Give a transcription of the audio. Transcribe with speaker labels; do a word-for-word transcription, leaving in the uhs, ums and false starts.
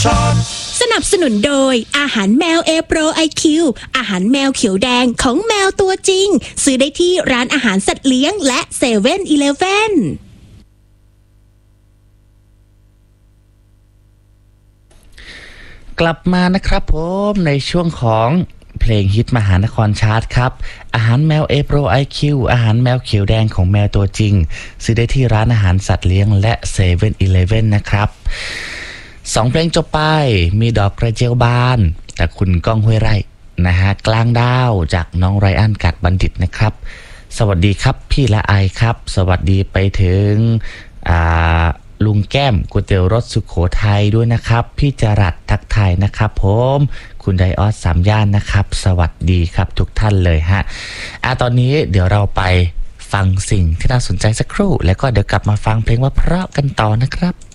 Speaker 1: สนับสนุนโดยอาหารแมวเอโปรไอคิวอาหารแมวเขียวแดงของแมวตัวจริงซื้อได้ที่ร้านอาหารสัตว์เลี้ยงและเซเว่นอีเลฟเว่น
Speaker 2: กลับมานะครับผมในช่วงของเพลงฮิตมหานครชาร์ตครับอาหารแมวเอโปรไอคิวอาหารแมวเขียวแดงของแมวตัวจริงซื้อได้ที่ร้านอาหารสัตว์เลี้ยงและเซเว่นอีเลฟเว่นนะครับสองเพลงจบไปมีดอกกระเจียวบานแต่คุณก้องห้วยไร่นะฮะกลางดาวจากน้องไรอันกัดบัณฑิตนะครับสวัสดีครับพี่ละไอครับสวัสดีไปถึงอ่าลุงแก้มก๋วยเตี๋ยวรสสุโขทัยด้วยนะครับพี่จรัสทักทายนะครับผมคุณไดออสสามย่านนะครับสวัสดีครับทุกท่านเลยฮะอ่ะตอนนี้เดี๋ยวเราไปฟังสิ่งที่น่าสนใจสักครู่แล้วก็เดี๋ยวกลับมาฟังเพลงว่าเพราะกันต่อนะครับ